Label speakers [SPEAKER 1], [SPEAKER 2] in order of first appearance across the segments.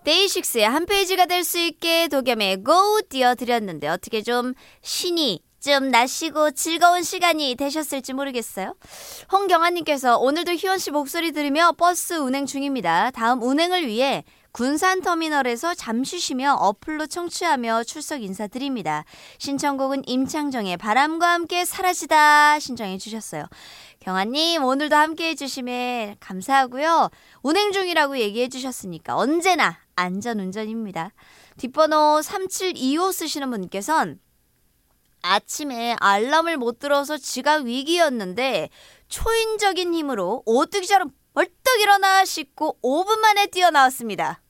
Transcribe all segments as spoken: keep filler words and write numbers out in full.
[SPEAKER 1] 데이식스의 한 페이지가 될 수 있게 도겸의 고 띄워드렸는데 어떻게 좀 신이 좀 나시고 즐거운 시간이 되셨을지 모르겠어요. 홍경아님께서 오늘도 희원씨 목소리 들으며 버스 운행 중입니다. 다음 운행을 위해 군산터미널에서 잠시 쉬며 어플로 청취하며 출석 인사드립니다. 신청곡은 임창정의 바람과 함께 사라지다 신청해 주셨어요. 경아님 오늘도 함께해 주심에 감사하고요. 운행 중이라고 얘기해 주셨으니까 언제나 안전운전입니다. 뒷번호 삼칠이오 쓰시는 분께서는 아침에 알람을 못 들어서 지각 위기였는데 초인적인 힘으로 오뚜기처럼 벌떡 일어나 씻고 오 분 만에 뛰어나왔습니다.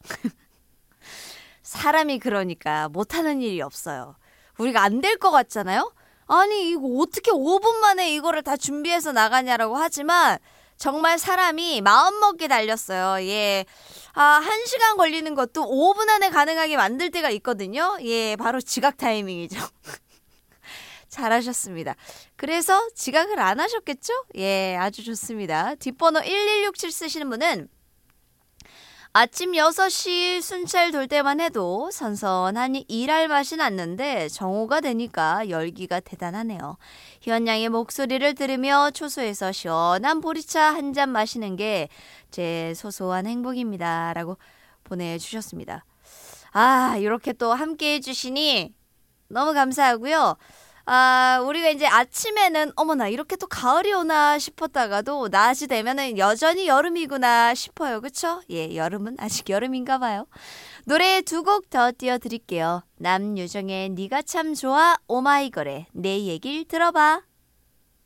[SPEAKER 1] 사람이 그러니까 못하는 일이 없어요. 우리가 안 될 것 같잖아요? 아니 이거 어떻게 오 분 만에 이거를 다 준비해서 나가냐라고 하지만 정말 사람이 마음먹기 달렸어요. 예, 아, 한 시간 걸리는 것도 오 분 안에 가능하게 만들 때가 있거든요. 예, 바로 지각 타이밍이죠. 잘하셨습니다. 그래서 지각을 안 하셨겠죠? 예, 아주 좋습니다. 뒷번호 일일육칠 쓰시는 분은 아침 여섯 시 순찰 돌 때만 해도 선선하니 일할 맛이 났는데 정오가 되니까 열기가 대단하네요. 희원양의 목소리를 들으며 초소에서 시원한 보리차 한 잔 마시는 게 제 소소한 행복입니다. 라고 보내주셨습니다. 아, 이렇게 또 함께 해주시니 너무 감사하고요. 아, 우리가 이제 아침에는 어머나 이렇게 또 가을이 오나 싶었다가도 낮이 되면은 여전히 여름이구나 싶어요. 그쵸? 예, 여름은 아직 여름인가 봐요. 노래 두 곡 더 띄워드릴게요. 남유정의 네가 참 좋아, 오마이걸의 내 얘길 들어봐.